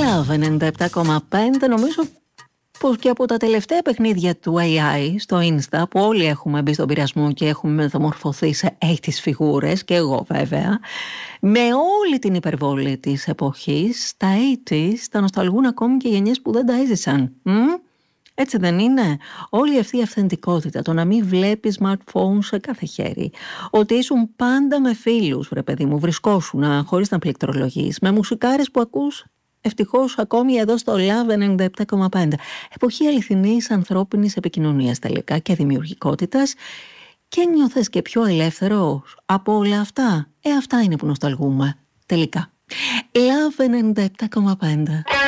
Love 97,5. Νομίζω πως και από τα τελευταία παιχνίδια του AI στο Insta, που όλοι έχουμε μπει στον πειρασμό και έχουμε μεταμορφωθεί σε 80's φιγούρες, και εγώ βέβαια, με όλη την υπερβολή της εποχής, τα 80's τα νοσταλγούν ακόμη και γενιές που δεν τα έζησαν. Έτσι δεν είναι? Όλη αυτή η αυθεντικότητα, το να μην βλέπεις smartphone σε κάθε χέρι, ότι ήσουν πάντα με φίλους, ρε παιδί μου, βρισκόσουν χωρίς να πληκτρολογείς, με μουσικάρες που ακούς ευτυχώς ακόμη εδώ στο Love 97,5. Εποχή αληθινής ανθρώπινης επικοινωνίας τελικά και δημιουργικότητας, και νιώθες και πιο ελεύθερος από όλα αυτά. Αυτά είναι που νοσταλγούμε τελικά. Love 97,5.